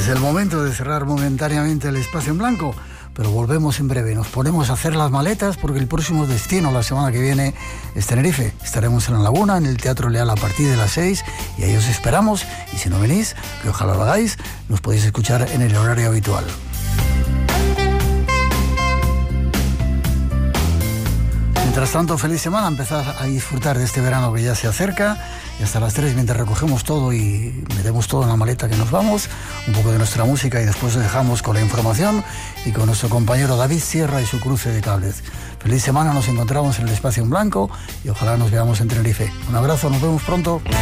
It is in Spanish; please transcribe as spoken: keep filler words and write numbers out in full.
el momento de cerrar momentáneamente el espacio en blanco, pero volvemos en breve. Nos ponemos a hacer las maletas porque el próximo destino la semana que viene es Tenerife. Estaremos en La Laguna, en el Teatro Leal a partir de las seis, y ahí os esperamos. Y si no venís, que ojalá lo hagáis, nos podéis escuchar en el horario habitual. Mientras tanto, feliz semana, empezad a disfrutar de este verano que ya se acerca, y hasta las tres, mientras recogemos todo y metemos todo en la maleta que nos vamos, un poco de nuestra música, y después os dejamos con la información y con nuestro compañero David Sierra y su cruce de cables. Feliz semana, nos encontramos en el espacio en blanco y ojalá nos veamos en Tenerife. Un abrazo, nos vemos pronto.